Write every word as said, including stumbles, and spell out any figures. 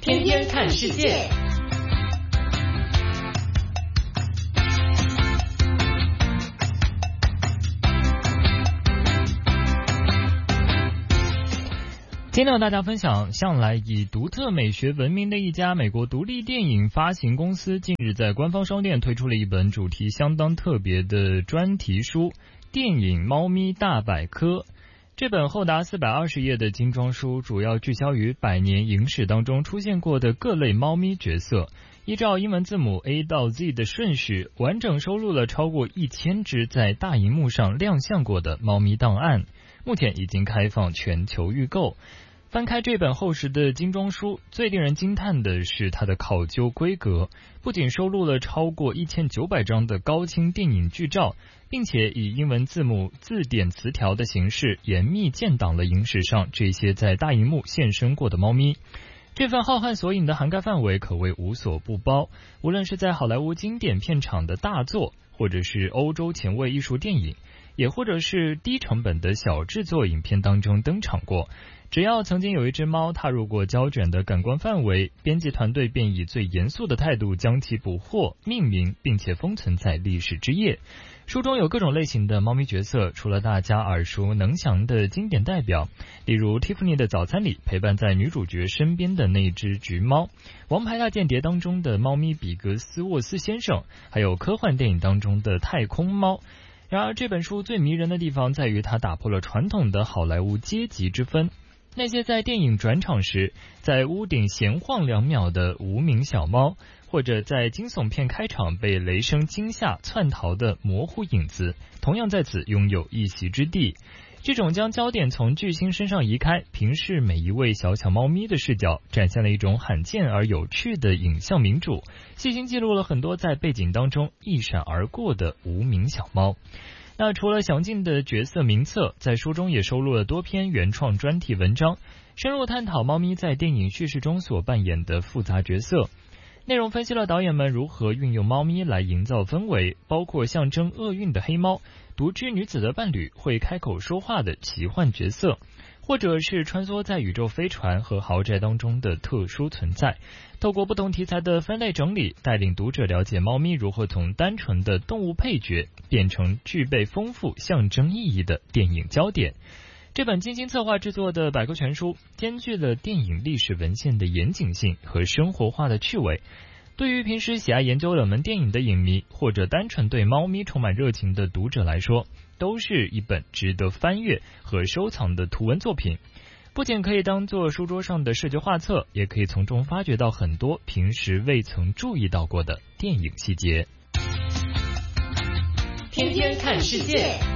天天看世界。今天和大家分享，向来以独特美学闻名的一家美国独立电影发行公司，近日在官方商店推出了一本主题相当特别的专题书《电影猫咪大百科》。这本厚达四百二十页的精装书，主要聚焦于百年影史当中出现过的各类猫咪角色，依照英文字母 A 到 Z 的顺序，完整收录了超过一千只在大荧幕上亮相过的猫咪档案。目前已经开放全球预购。翻开这本厚实的精装书，最令人惊叹的是它的考究规格，不仅收录了超过一千九百张的高清电影剧照，并且以英文字母字典词条的形式严密建档了影史上这些在大荧幕现身过的猫咪。这份浩瀚索引的涵盖范围可谓无所不包，无论是在好莱坞经典片场的大作，或者是欧洲前卫艺术电影，也或者是低成本的小制作影片当中登场过。只要曾经有一只猫踏入过胶卷的感官范围，编辑团队便以最严肃的态度将其捕获、命名，并且封存在历史之页。书中有各种类型的猫咪角色，除了大家耳熟能详的经典代表，例如蒂芙尼的早餐里陪伴在女主角身边的那只橘猫，王牌大间谍当中的猫咪比格斯沃斯先生，还有科幻电影当中的太空猫。然而这本书最迷人的地方在于它打破了传统的好莱坞阶级之分。那些在电影转场时在屋顶闲晃两秒的无名小猫，或者在惊悚片开场被雷声惊吓窜逃的模糊影子，同样在此拥有一席之地。这种将焦点从巨星身上移开，平视每一位小小猫咪的视角，展现了一种罕见而有趣的影像民主，细心记录了很多在背景当中一闪而过的无名小猫。那除了详尽的角色名册，在书中也收录了多篇原创专题文章，深入探讨猫咪在电影叙事中所扮演的复杂角色。内容分析了导演们如何运用猫咪来营造氛围，包括象征厄运的黑猫、独居女子的伴侣、会开口说话的奇幻角色，或者是穿梭在宇宙飞船和豪宅当中的特殊存在。透过不同题材的分类整理，带领读者了解猫咪如何从单纯的动物配角变成具备丰富象征意义的电影焦点。这本精心策划制作的百科全书，兼具了电影历史文献的严谨性和生活化的趣味。对于平时喜爱研究冷门电影的影迷，或者单纯对猫咪充满热情的读者来说，都是一本值得翻阅和收藏的图文作品。不仅可以当作书桌上的视觉画册，也可以从中发掘到很多平时未曾注意到过的电影细节。 天天看世界。